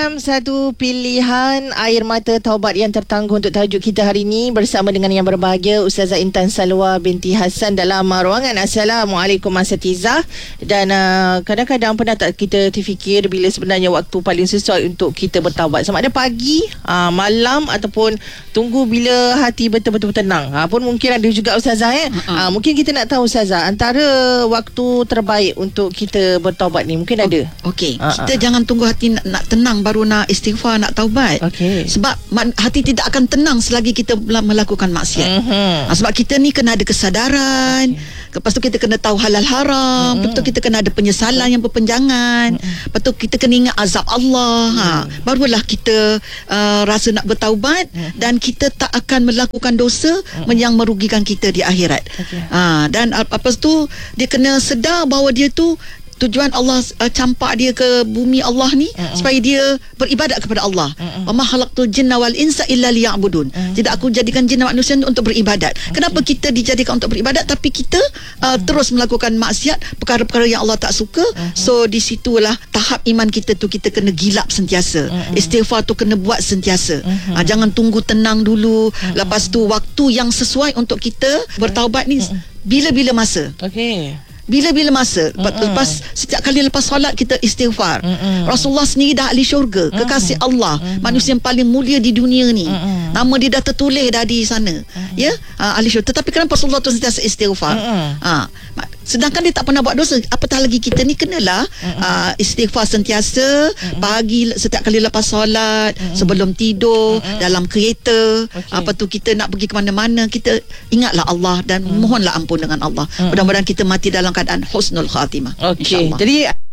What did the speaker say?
Satu pilihan air mata taubat yang tertangguh untuk tajuk kita hari ini bersama dengan yang berbahagia Ustazah Intan Salwa binti Hassan dalam ruangan. Assalamualaikum Asatizah. Dan kadang-kadang pernah tak kita terfikir bila sebenarnya waktu paling sesuai untuk kita bertaubat? Sama ada pagi, malam ataupun tunggu bila hati betul-betul tenang. Pun mungkin ada juga Ustazah mungkin kita nak tahu Ustazah, antara waktu terbaik untuk kita bertaubat ni mungkin ada. Okey, kita jangan tunggu hati nak tenang baru nak istighfar, nak taubat. Sebab hati tidak akan tenang selagi kita melakukan maksiat. Sebab kita ni kena ada kesadaran. Lepas tu kita kena tahu halal haram. Lepas tu kita kena ada penyesalan yang berpenjangan. Lepas tu kita kena ingat azab Allah. Barulah kita rasa nak bertaubat dan kita tak akan melakukan dosa yang merugikan kita di akhirat. Dan lepas tu dia kena sedar bahawa dia tu tujuan Allah campak dia ke bumi Allah ni supaya dia beribadat kepada Allah. Wa ma khalaqtul jinna wal insa illa liya'budun. Tidak aku jadikan jin dan manusia untuk beribadat. Kenapa kita dijadikan untuk beribadat tapi kita terus melakukan maksiat, perkara-perkara yang Allah tak suka? So di situlah tahap iman kita tu, kita kena gilap sentiasa. Istighfar tu kena buat sentiasa. Jangan tunggu tenang dulu. Lepas tu waktu yang sesuai untuk kita bertaubat ni bila-bila masa. Bila-bila masa. Lepas setiap kali lepas solat kita istighfar. Rasulullah sendiri dah ahli syurga, kekasih Allah, manusia yang paling mulia di dunia ni. Nama dia dah tertulis dah di sana. Ya, ahli syurga. Tetapi kenapa Rasulullah tu sentiasa istighfar? Sedangkan dia tak pernah buat dosa. Apatah lagi kita ni kenalah istighfar sentiasa. Pagi setiap kali lepas solat, sebelum tidur, dalam kereta, apa tu kita nak pergi ke mana-mana, kita ingatlah Allah dan mohonlah ampun dengan Allah. Mudah-mudahan kita mati dalam keadaan husnul khatimah. Jadi